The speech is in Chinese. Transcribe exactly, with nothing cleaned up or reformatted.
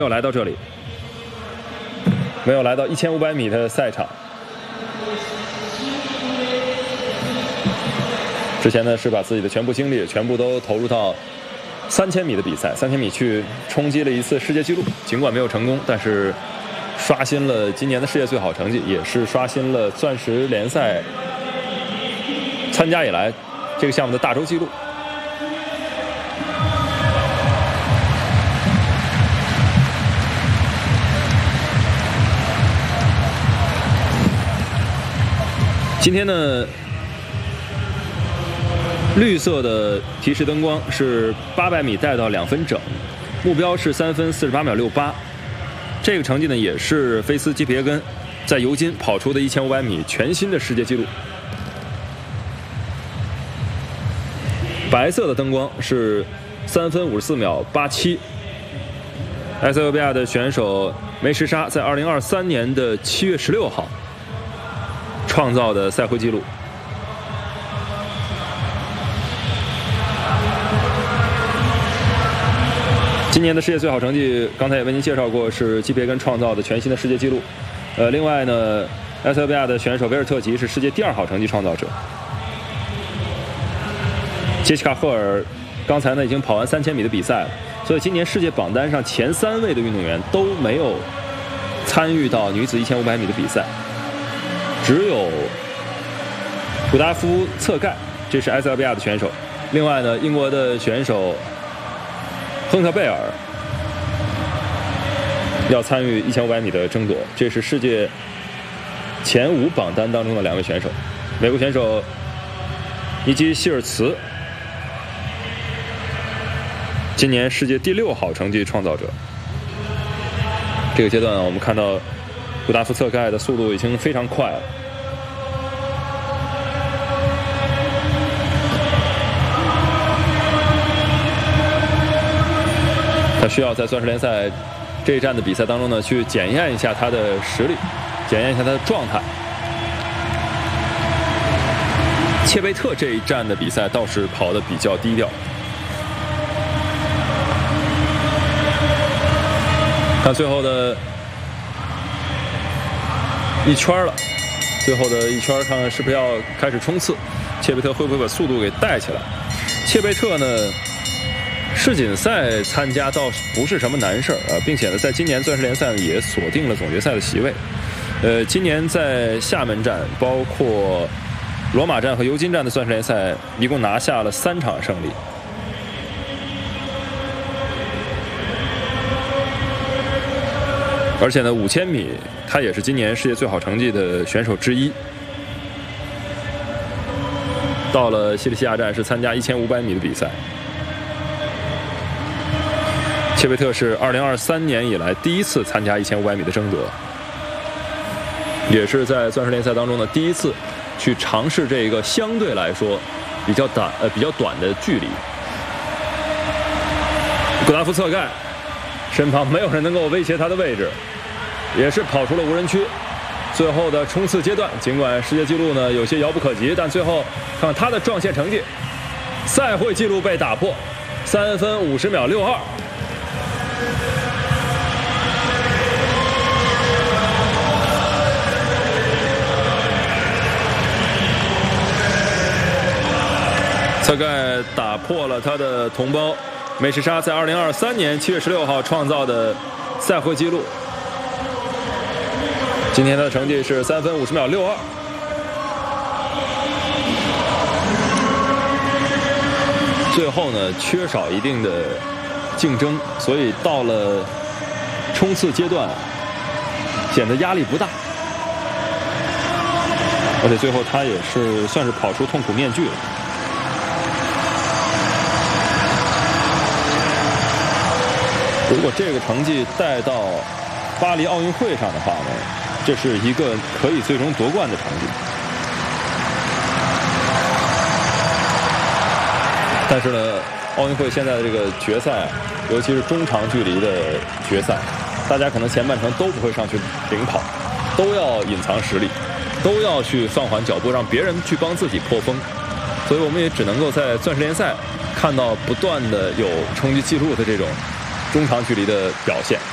没有来到这里，没有来到一千五百米的赛场。之前呢是把自己的全部精力全部都投入到三千米的比赛，三千米去冲击了一次世界纪录，尽管没有成功，但是刷新了今年的世界最好成绩，也是刷新了钻石联赛参加以来这个项目的大洲纪录。今天呢，绿色的提示灯光是八百米带到两分整，目标是三分四十八秒六八。这个成绩呢，也是菲斯基皮耶根在尤金跑出的一千五百米全新的世界纪录。白色的灯光是三分五十四秒八七。埃塞俄比亚的选手梅什沙在二零二三年的七月十六号。创造的赛会纪录。今年的世界最好成绩，刚才也为您介绍过，是基皮耶根创造的全新的世界纪录。呃，另外呢，埃塞俄比亚的选手维尔特吉是世界第二好成绩创造者。杰西卡·赫尔刚才呢已经跑完三千米的比赛了，所以今年世界榜单上前三位的运动员都没有参与到女子一千五百米的比赛。只有古达夫策盖，这是埃塞俄比亚的选手。另外呢，英国的选手亨特贝尔要参与一千五百米的争夺，这是世界前五榜单当中的两位选手。美国选手尼基希尔茨，今年世界第六好成绩创造者。这个阶段我们看到古达夫策盖的速度已经非常快了。他需要在钻石联赛这一站的比赛当中呢，去检验一下他的实力，检验一下他的状态。切贝特这一站的比赛倒是跑得比较低调。看最后的一圈了，最后的一圈看看是不是要开始冲刺，切贝特会不会把速度给带起来？切贝特呢，世锦赛参加倒不是什么难事儿啊，并且呢，在今年钻石联赛也锁定了总决赛的席位。呃，今年在厦门站、包括罗马站和尤金站的钻石联赛，一共拿下了三场胜利。而且呢，五千米他也是今年世界最好成绩的选手之一。到了西里西亚站是参加一千五百米的比赛。切贝特是二零二三年以来第一次参加一千五百米的争夺，也是在钻石联赛当中的第一次去尝试这个相对来说比较短呃比较短的距离。古达夫策盖身旁没有人能够威胁他的位置，也是跑出了无人区。最后的冲刺阶段，尽管世界纪录呢有些遥不可及，但最后看他的撞线成绩，赛会纪录被打破，三分五十秒六二。策盖打破了他的同胞梅什沙在二零二三年七月十六号创造的赛会纪录。今天的成绩是三分五十秒六二。最后呢，缺少一定的竞争，所以到了冲刺阶段，显得压力不大。而且最后他也是算是跑出痛苦面具了。如果这个成绩带到巴黎奥运会上的话呢，这是一个可以最终夺冠的成绩。但是呢，奥运会现在的这个决赛，尤其是中长距离的决赛，大家可能前半程都不会上去领跑，都要隐藏实力，都要去放缓脚步，让别人去帮自己破风。所以我们也只能够在钻石联赛看到不断的有冲击记录的这种中长距离的表现。